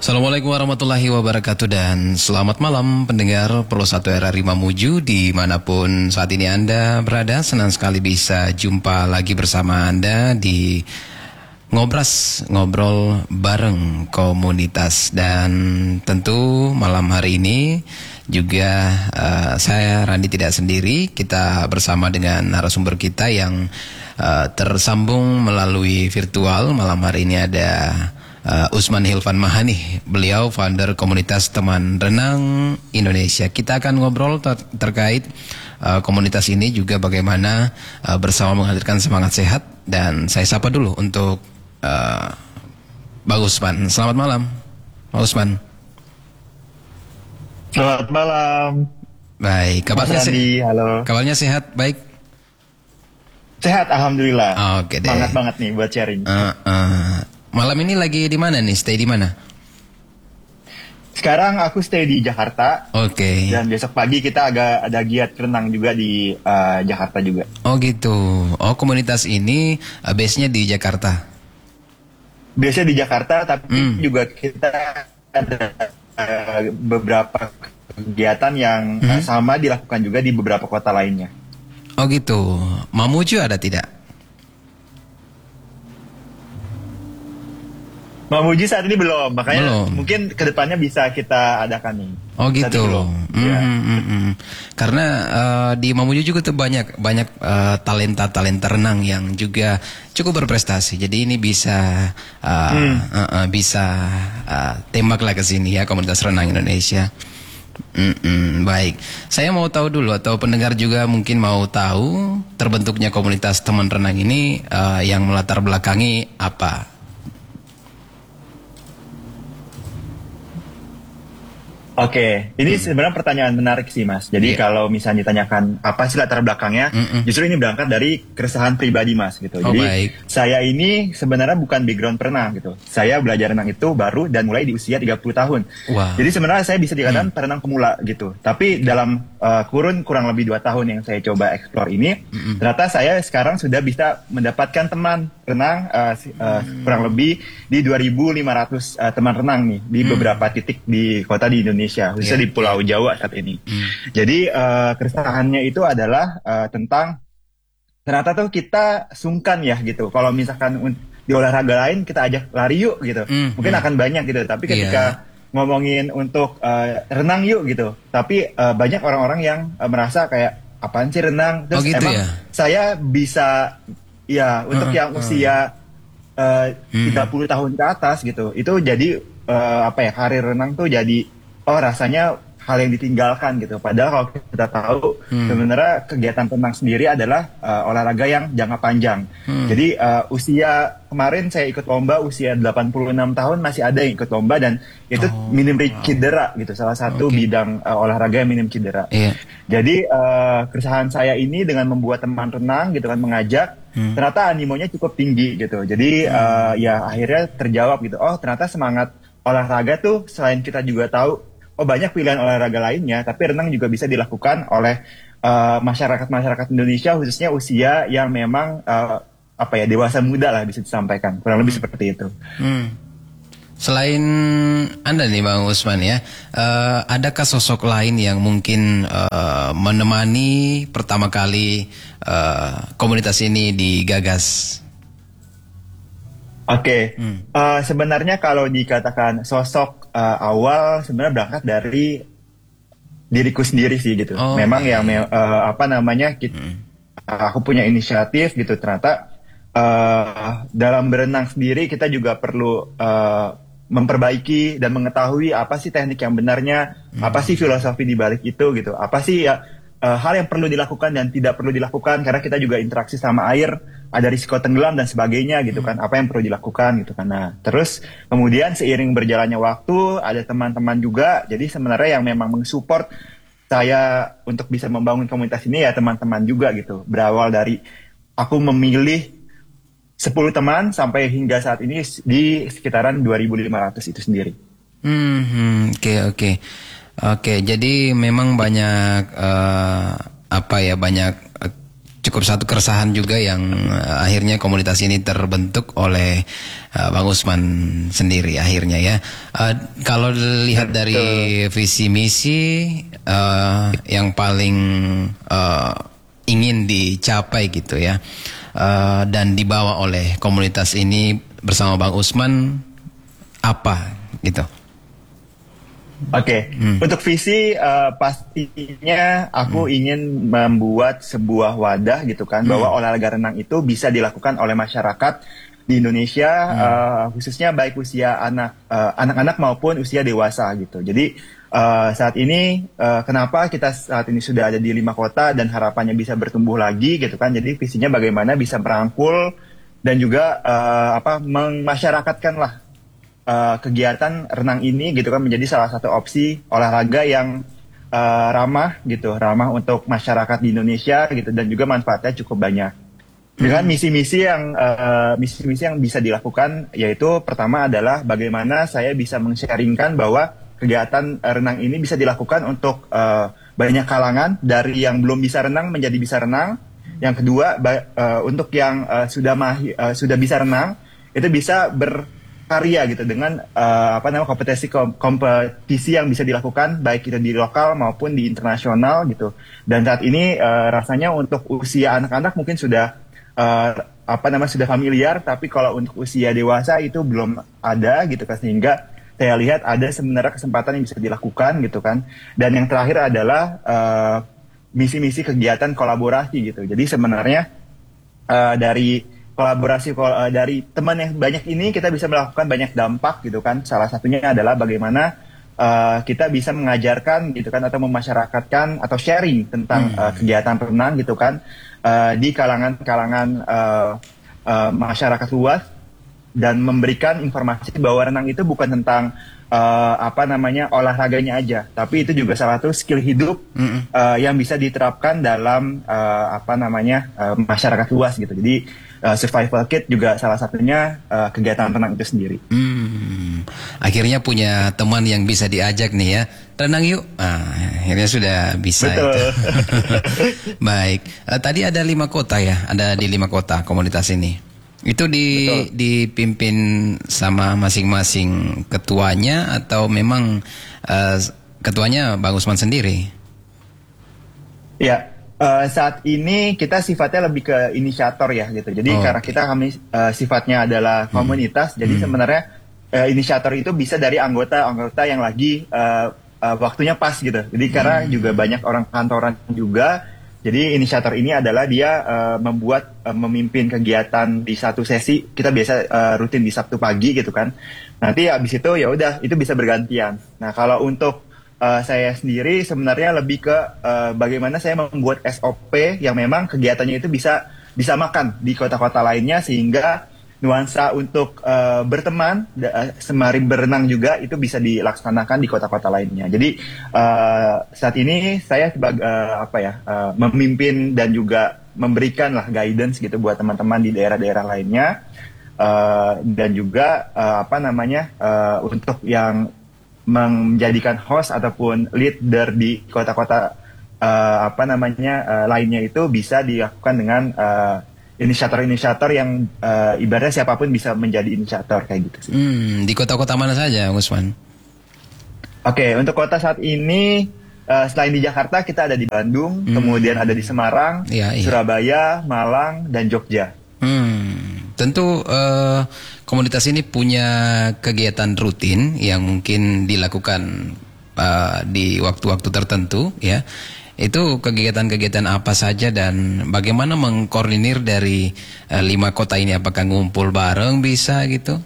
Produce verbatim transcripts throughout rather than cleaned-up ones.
Assalamualaikum warahmatullahi wabarakatuh dan selamat malam pendengar Pro satu R R I Mamuju dimanapun saat ini Anda berada. Senang sekali bisa jumpa lagi bersama Anda di Ngobras, ngobrol bareng komunitas. Dan tentu malam hari ini juga uh, saya Randi tidak sendiri. Kita bersama dengan narasumber kita yang uh, tersambung melalui virtual. Malam hari ini ada Uh, Usman Hilvan Mahani, beliau founder komunitas teman renang Indonesia. Kita akan ngobrol ter terkait uh, komunitas ini juga bagaimana uh, bersama menghadirkan semangat sehat. Dan saya sapa dulu untuk uh, Bang Usman. Selamat malam, Bang Usman. Selamat malam. Baik, kabarnya sehat? Halo. Kabarnya sehat, baik. Sehat, alhamdulillah. Oke deh. Semangat banget nih buat sharing. Uh, uh. Malam ini lagi di mana nih? Stay di mana? Sekarang aku stay di Jakarta. Oke. Okay. Dan besok pagi kita agak ada giat renang juga di uh, Jakarta juga. Oh gitu. Oh, komunitas ini uh, base-nya di Jakarta. Base-nya di Jakarta, tapi hmm. juga kita ada uh, beberapa kegiatan yang hmm. uh, sama dilakukan juga di beberapa kota lainnya. Oh gitu. Mamuju ada tidak? Mamuju saat ini belum, makanya belum. Mungkin kedepannya bisa kita adakan nih. Oh gitu. Mm, ya. mm, mm, mm. Karena uh, di Mamuju juga tuh banyak banyak uh, talenta talenta renang yang juga cukup berprestasi. Jadi ini bisa uh, hmm. uh, uh, bisa uh, tembak lah ke sini ya komunitas renang Indonesia. Mm -mm, baik, saya mau tahu dulu atau pendengar juga mungkin mau tahu terbentuknya komunitas teman renang ini uh, yang melatar belakangi apa? Oke, ini hmm. sebenarnya pertanyaan menarik sih Mas. Jadi yeah. kalau misalnya ditanyakan apa sih latar belakangnya, mm -mm. justru ini berangkat dari keresahan pribadi Mas gitu. Oh, Jadi baik. saya ini sebenarnya bukan background perenang gitu. Saya belajar renang itu baru dan mulai di usia tiga puluh tahun. Wow. Jadi sebenarnya saya bisa dikatakan mm. perenang pemula gitu. Tapi dalam uh, kurun kurang lebih dua tahun yang saya coba explore ini, mm -mm. ternyata saya sekarang sudah bisa mendapatkan teman renang uh, uh, mm. kurang lebih di dua ribu lima ratus uh, teman renang nih di mm. beberapa titik di kota di Indonesia. Khususnya yeah. di Pulau Jawa saat ini. Mm. Jadi uh, keresahannya itu adalah uh, tentang ternyata tuh kita sungkan ya gitu. Kalau misalkan di olahraga lain kita ajak lari yuk gitu, mm. mungkin mm. akan banyak gitu. Tapi ketika yeah. ngomongin untuk uh, renang yuk gitu, tapi uh, banyak orang-orang yang uh, merasa kayak apaan sih renang? Terus oh, gitu emang ya? Saya bisa ya untuk uh, yang uh. usia uh, mm. tiga puluh tahun ke atas gitu, itu jadi uh, apa ya karir renang tuh jadi oh rasanya hal yang ditinggalkan gitu. Padahal kalau kita tahu hmm. sebenarnya kegiatan renang sendiri adalah uh, olahraga yang jangka panjang. Hmm. Jadi uh, usia kemarin saya ikut lomba usia delapan puluh enam tahun masih ada yang ikut lomba dan itu oh, minim cedera gitu. Salah satu okay. bidang uh, olahraga yang minim cedera. Yeah. Jadi uh, keresahan saya ini dengan membuat teman renang gitu kan mengajak hmm. ternyata animonya cukup tinggi gitu. Jadi hmm. uh, ya akhirnya terjawab gitu. Oh ternyata semangat olahraga tuh selain kita juga tahu oh banyak pilihan olahraga lainnya, tapi renang juga bisa dilakukan oleh masyarakat-masyarakat uh, Indonesia khususnya usia yang memang uh, apa ya dewasa muda lah bisa disampaikan, kurang lebih hmm. seperti itu. Hmm. Selain Anda nih Bang Usman ya, uh, adakah sosok lain yang mungkin uh, menemani pertama kali uh, komunitas ini digagas? Oke, okay. hmm. uh, sebenarnya kalau dikatakan sosok uh, awal sebenarnya berangkat dari diriku sendiri sih gitu. Oh, Memang okay. ya me uh, apa namanya kita, hmm. uh, aku punya inisiatif gitu. Ternyata uh, dalam berenang sendiri kita juga perlu uh, memperbaiki dan mengetahui apa sih teknik yang benarnya, hmm. apa sih filosofi di balik itu gitu. Apa sih ya uh, hal yang perlu dilakukan dan tidak perlu dilakukan karena kita juga interaksi sama air. Ada risiko tenggelam dan sebagainya gitu kan, apa yang perlu dilakukan gitu kan. Nah terus kemudian seiring berjalannya waktu ada teman-teman juga, jadi sebenarnya yang memang mensupport saya untuk bisa membangun komunitas ini ya teman-teman juga gitu. Berawal dari aku memilih sepuluh teman sampai hingga saat ini di sekitaran dua ribu lima ratus itu sendiri. Hmm, oke oke oke. Jadi memang banyak uh, apa ya banyak uh, cukup satu keresahan juga yang uh, akhirnya komunitas ini terbentuk oleh uh, Bang Usman sendiri akhirnya ya. Uh, kalau lihat dari visi misi uh, yang paling uh, ingin dicapai gitu ya, uh, dan dibawa oleh komunitas ini bersama Bang Usman apa gitu? Oke, okay. hmm. Untuk visi uh, pastinya aku hmm. ingin membuat sebuah wadah gitu kan, hmm. bahwa olahraga renang itu bisa dilakukan oleh masyarakat di Indonesia, hmm. uh, khususnya baik usia anak uh, anak-anak maupun usia dewasa gitu. Jadi uh, saat ini uh, kenapa kita saat ini sudah ada di lima kota dan harapannya bisa bertumbuh lagi gitu kan. Jadi visinya bagaimana bisa merangkul dan juga uh, apa memasyarakatkan lah Uh, kegiatan renang ini gitu kan menjadi salah satu opsi olahraga yang uh, ramah gitu, ramah untuk masyarakat di Indonesia gitu, dan juga manfaatnya cukup banyak. Dengan misi-misi yang uh, misi-misi yang bisa dilakukan, yaitu pertama adalah bagaimana saya bisa men-sharingkan bahwa kegiatan uh, renang ini bisa dilakukan untuk uh, banyak kalangan, dari yang belum bisa renang menjadi bisa renang. Yang kedua, uh, untuk yang uh, sudah mahi, uh, sudah bisa renang itu bisa ber karya gitu dengan uh, apa namanya kompetisi kompetisi yang bisa dilakukan baik itu di lokal maupun di internasional gitu. Dan saat ini uh, rasanya untuk usia anak-anak mungkin sudah uh, apa namanya sudah familiar, tapi kalau untuk usia dewasa itu belum ada gitu kan, sehingga saya lihat ada sebenarnya kesempatan yang bisa dilakukan gitu kan. Dan yang terakhir adalah uh, misi-misi kegiatan kolaborasi gitu. Jadi sebenarnya uh, dari kolaborasi uh, dari teman yang banyak ini kita bisa melakukan banyak dampak gitu kan. Salah satunya adalah bagaimana uh, kita bisa mengajarkan gitu kan, atau memasyarakatkan atau sharing tentang hmm. uh, kegiatan renang gitu kan uh, di kalangan-kalangan uh, uh, masyarakat luas, dan memberikan informasi bahwa renang itu bukan tentang uh, apa namanya olahraganya aja, tapi itu juga salah satu skill hidup hmm. uh, yang bisa diterapkan dalam uh, apa namanya uh, masyarakat luas gitu. Jadi Uh, survival kit juga salah satunya uh, kegiatan renang itu sendiri. Hmm, akhirnya punya teman yang bisa diajak nih ya, renang yuk. Ah, akhirnya sudah bisa. Betul. Itu. Baik, uh, tadi ada lima kota ya, ada di lima kota komunitas ini. Itu di Betul. dipimpin sama masing-masing ketuanya atau memang uh, ketuanya Bang Usman sendiri? Ya. Uh, saat ini kita sifatnya lebih ke inisiator ya gitu. Jadi oh, karena kita kami uh, sifatnya adalah komunitas, hmm. jadi hmm. sebenarnya uh, inisiator itu bisa dari anggota-anggota yang lagi uh, uh, waktunya pas gitu. Jadi hmm. karena juga banyak orang kantoran juga. Jadi inisiator ini adalah dia uh, membuat uh, memimpin kegiatan di satu sesi. Kita biasa uh, rutin di Sabtu pagi gitu kan. Nanti habis itu ya udah itu bisa bergantian. Nah, kalau untuk Uh, saya sendiri sebenarnya lebih ke uh, bagaimana saya membuat S O P yang memang kegiatannya itu bisa disamakan di kota-kota lainnya, sehingga nuansa untuk uh, berteman uh, sembari berenang juga itu bisa dilaksanakan di kota-kota lainnya. Jadi uh, saat ini saya sebagai uh, apa ya uh, memimpin dan juga memberikan lah guidance gitu buat teman-teman di daerah-daerah lainnya, uh, dan juga uh, apa namanya uh, untuk yang menjadikan host ataupun leader di kota-kota uh, apa namanya uh, lainnya itu bisa dilakukan dengan uh, inisiator-inisiator yang uh, ibaratnya siapapun bisa menjadi inisiator kayak gitu sih. Hmm, di kota-kota mana saja, Usman? Oke, okay, untuk kota saat ini uh, selain di Jakarta kita ada di Bandung, hmm. kemudian ada di Semarang, ya, iya. Surabaya, Malang, dan Jogja. Hmm, tentu uh, komunitas ini punya kegiatan rutin yang mungkin dilakukan uh, di waktu-waktu tertentu ya. Itu kegiatan-kegiatan apa saja dan bagaimana mengkoordinir dari uh, lima kota ini? Apakah ngumpul bareng bisa gitu?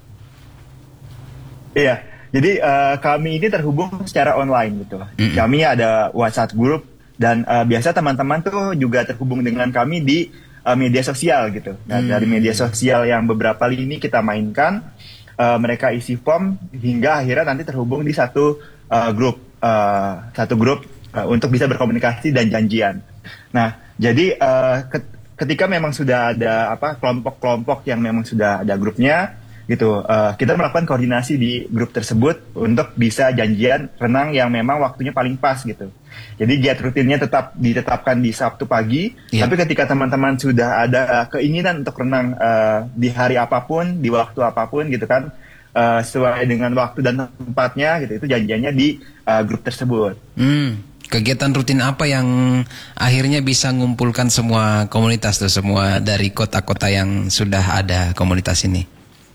Iya, jadi uh, kami ini terhubung secara online gitu. Mm-hmm. Kami ada WhatsApp group dan uh, biasa teman-teman tuh juga terhubung dengan kami di uh, media sosial gitu. Nah, mm-hmm. dari media sosial yang beberapa lini kita mainkan, uh, mereka isi form hingga akhirnya nanti terhubung di satu uh, grup, uh, satu grup. Uh, untuk bisa berkomunikasi dan janjian. Nah, jadi uh, ketika memang sudah ada apa kelompok-kelompok yang memang sudah ada grupnya, gitu, uh, kita melakukan koordinasi di grup tersebut untuk bisa janjian renang yang memang waktunya paling pas gitu. Jadi giat rutinnya tetap ditetapkan di Sabtu pagi, Iya. tapi ketika teman-teman sudah ada uh, keinginan untuk renang uh, di hari apapun, di waktu apapun gitu kan, uh, sesuai dengan waktu dan tempatnya gitu, itu janjiannya di uh, grup tersebut. Hmm, kegiatan rutin apa yang akhirnya bisa mengumpulkan semua komunitas tuh, semua dari kota-kota yang sudah ada komunitas ini?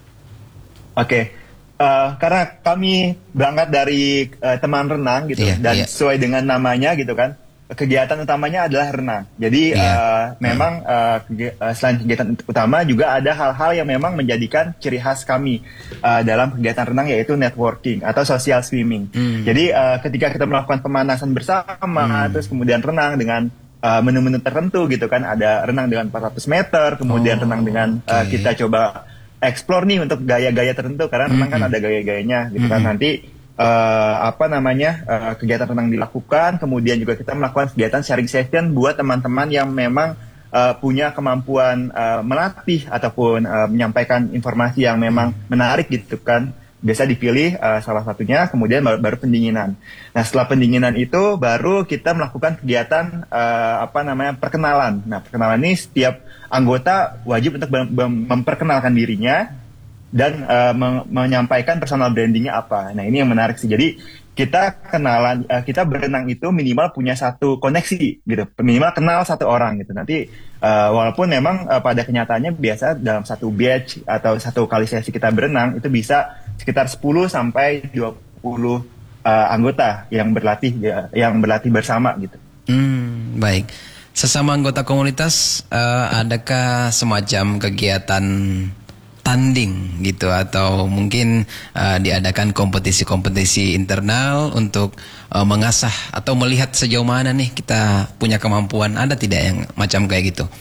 Oke. Uh, karena kami berangkat dari uh, teman renang gitu, Iya, dan iya. sesuai dengan namanya gitu kan, kegiatan utamanya adalah renang. Jadi Iya. uh, memang uh, kegi- uh, selain kegiatan utama juga ada hal-hal yang memang menjadikan ciri khas kami uh, dalam kegiatan renang, yaitu networking atau social swimming. Hmm. Jadi uh, ketika kita melakukan pemanasan bersama, Hmm. terus kemudian renang dengan uh, menu-menu tertentu gitu kan, ada renang dengan empat ratus meter, kemudian Oh, renang dengan uh, oke. kita coba explore nih untuk gaya-gaya tertentu, karena renang kan ada gaya-gayanya gitu kan. Mm-mm. Nanti eh, apa namanya eh, kegiatan renang dilakukan, kemudian juga kita melakukan kegiatan sharing session buat teman-teman yang memang eh, punya kemampuan eh, melatih ataupun eh, menyampaikan informasi yang memang menarik gitu kan. Biasa dipilih eh, salah satunya, kemudian baru, baru pendinginan. Nah, setelah pendinginan itu baru kita melakukan kegiatan eh, apa namanya perkenalan. Nah, perkenalan ini setiap anggota wajib untuk mem- mem- memperkenalkan dirinya dan eh, men- menyampaikan personal brandingnya apa. Nah, ini yang menarik sih. Jadi kita kenalan, eh, kita berenang itu minimal punya satu koneksi gitu, minimal kenal satu orang gitu. Nanti eh, walaupun memang eh, pada kenyataannya biasa dalam satu batch atau satu kali sesi kita berenang itu bisa sekitar sepuluh sampai dua puluh eh, anggota yang berlatih ya, yang berlatih bersama gitu. Hmm, baik. Sesama anggota komunitas, eh, adakah semacam kegiatan tanding gitu, atau mungkin eh, diadakan kompetisi-kompetisi internal untuk eh, mengasah atau melihat sejauh mana nih kita punya kemampuan? Ada tidak yang macam kayak gitu?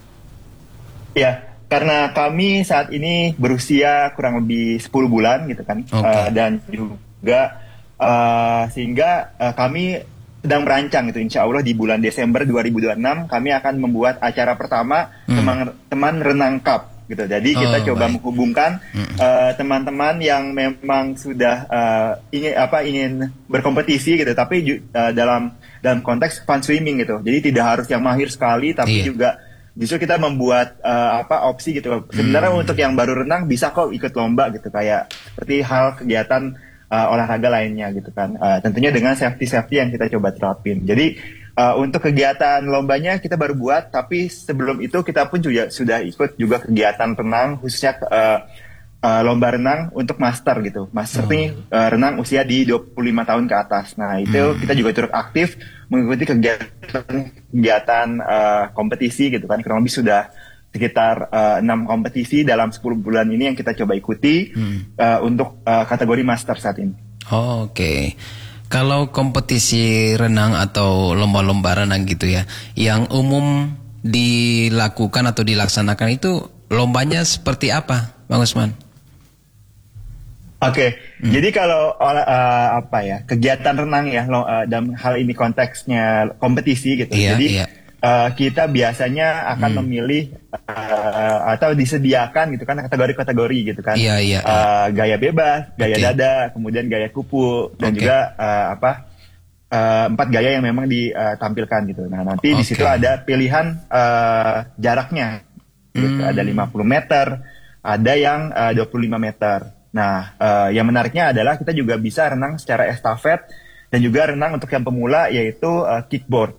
Ya, karena kami saat ini berusia kurang lebih sepuluh bulan gitu kan. Oke. Eh, dan juga eh, sehingga eh, kami sedang merancang gitu, insya Allah di bulan Desember dua ribu dua puluh enam kami akan membuat acara pertama Hmm. teman, teman renang cup gitu. Jadi kita Oh, coba baik. menghubungkan Hmm. eh, teman-teman yang memang sudah eh, ingin apa ingin berkompetisi gitu, tapi ju- eh, dalam dalam konteks fun swimming gitu. Jadi tidak harus yang mahir sekali, tapi Iya. juga justru kita membuat eh, apa opsi gitu. Sebenarnya Hmm. untuk yang baru renang bisa kok ikut lomba gitu, kayak seperti hal kegiatan eh, olahraga lainnya gitu kan. Eh, tentunya dengan safety-safety yang kita coba terapin. Jadi eh, untuk kegiatan lombanya kita baru buat, tapi sebelum itu kita pun juga sudah ikut juga kegiatan renang, khususnya eh, eh, lomba renang untuk master gitu. Master Oh. nih eh, renang usia di dua puluh lima tahun ke atas. Nah, itu Hmm. kita juga turut aktif mengikuti kegiatan kegiatan eh, kompetisi gitu kan. Kurang lebih sudah sekitar eh, enam kompetisi dalam sepuluh bulan ini yang kita coba ikuti Hmm. eh, untuk eh, kategori master saat ini. Oh, oke. Kalau kompetisi renang atau lomba-lomba renang gitu ya, yang umum dilakukan atau dilaksanakan itu lombanya seperti apa, Bang Usman? Oke, jadi kalau olah- eh, apa ya kegiatan renang ya lo- eh, dalam hal ini konteksnya kompetisi gitu. Iya, Jadi iya. eh, kita biasanya akan Hmm. memilih eh, atau disediakan gitu kan kategori-kategori gitu kan. Iya, iya, Eh, gaya bebas, gaya Oke. dada, kemudian gaya kupu dan Oke. juga eh, apa eh, empat gaya yang memang ditampilkan gitu. Nah nanti di Oke. situ ada pilihan eh, jaraknya. Gitu. Hmm. Ada lima puluh meter, ada yang eh, dua puluh lima meter. Nah, eh, yang menariknya adalah kita juga bisa renang secara estafet dan juga renang untuk yang pemula, yaitu eh, kickboard.